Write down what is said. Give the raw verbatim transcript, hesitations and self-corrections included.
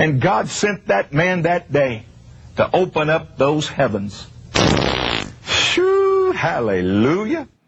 And God sent that man that day to open up those heavens. Shoo, hallelujah.